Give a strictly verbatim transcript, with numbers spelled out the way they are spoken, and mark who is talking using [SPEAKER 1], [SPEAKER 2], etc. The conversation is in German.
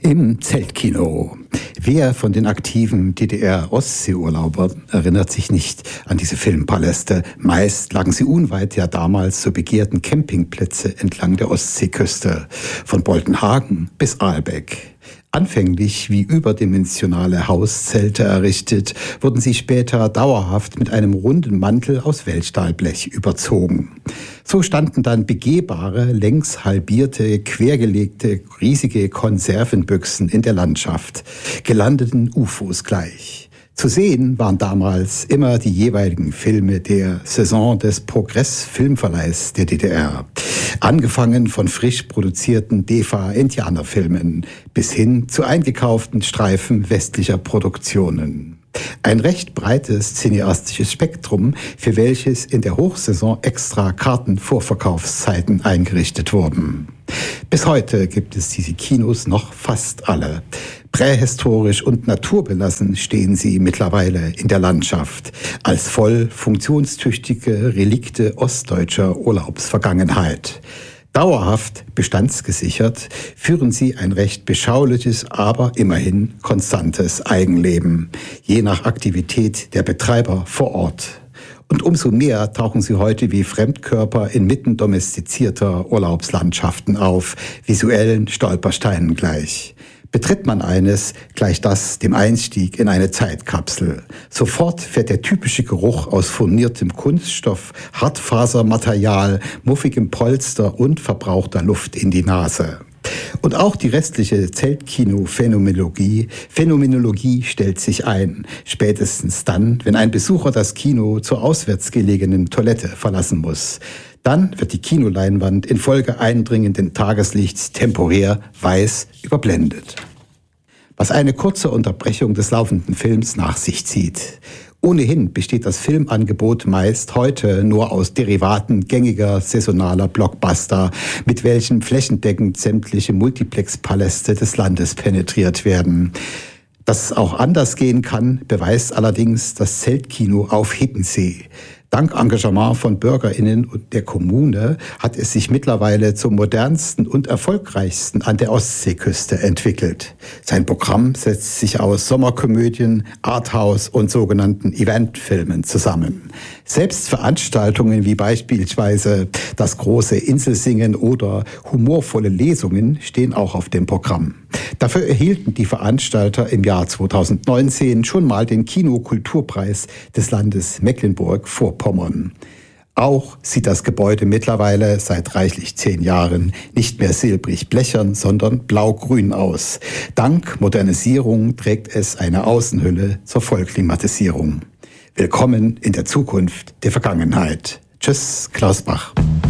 [SPEAKER 1] Im Zeltkino. Wer von den aktiven D D R-Ostseeurlaubern erinnert sich nicht an diese Filmpaläste? Meist lagen sie unweit der damals so begehrten Campingplätze entlang der Ostseeküste, von Boltenhagen bis Aalbeck. Anfänglich wie überdimensionale Hauszelte errichtet, wurden sie später dauerhaft mit einem runden Mantel aus Wellstahlblech überzogen. So standen dann begehbare, längs halbierte, quergelegte, riesige Konservenbüchsen in der Landschaft, gelandeten U F Os gleich. Zu sehen waren damals immer die jeweiligen Filme der Saison des Progress-Filmverleihs der D D R. Angefangen von frisch produzierten D E F A-Indianerfilmen bis hin zu eingekauften Streifen westlicher Produktionen. Ein recht breites cineastisches Spektrum, für welches in der Hochsaison extra Kartenvorverkaufszeiten eingerichtet wurden. Bis heute gibt es diese Kinos noch fast alle. Prähistorisch und naturbelassen stehen sie mittlerweile in der Landschaft, als voll funktionstüchtige Relikte ostdeutscher Urlaubsvergangenheit. Dauerhaft bestandsgesichert führen sie ein recht beschauliches, aber immerhin konstantes Eigenleben, je nach Aktivität der Betreiber vor Ort. Und umso mehr tauchen sie heute wie Fremdkörper inmitten domestizierter Urlaubslandschaften auf, visuellen Stolpersteinen gleich. Betritt man eines, gleicht das dem Einstieg in eine Zeitkapsel. Sofort fährt der typische Geruch aus furniertem Kunststoff, Hartfasermaterial, muffigem Polster und verbrauchter Luft in die Nase. Und auch die restliche Zeltkino-Phänomenologie Phänomenologie stellt sich ein, spätestens dann, wenn ein Besucher das Kino zur auswärts gelegenen Toilette verlassen muss. Dann wird die Kinoleinwand infolge eindringenden Tageslichts temporär weiß überblendet. Was eine kurze Unterbrechung des laufenden Films nach sich zieht. Ohnehin besteht das Filmangebot meist heute nur aus Derivaten gängiger saisonaler Blockbuster, mit welchen flächendeckend sämtliche Multiplex-Paläste des Landes penetriert werden. Dass es auch anders gehen kann, beweist allerdings das Zeltkino auf Hiddensee. Dank Engagement von BürgerInnen und der Kommune hat es sich mittlerweile zum modernsten und erfolgreichsten an der Ostseeküste entwickelt. Sein Programm setzt sich aus Sommerkomödien, Arthouse und sogenannten Eventfilmen zusammen. Selbst Veranstaltungen wie beispielsweise das große Inselsingen oder humorvolle Lesungen stehen auch auf dem Programm. Dafür erhielten die Veranstalter im Jahr zweitausendneunzehn schon mal den Kinokulturpreis des Landes Mecklenburg-Vorpommern. Auch sieht das Gebäude mittlerweile seit reichlich zehn Jahren nicht mehr silbrig blechern, sondern blau-grün aus. Dank Modernisierung trägt es eine Außenhülle zur Vollklimatisierung. Willkommen in der Zukunft der Vergangenheit. Tschüss, Klaus Bach.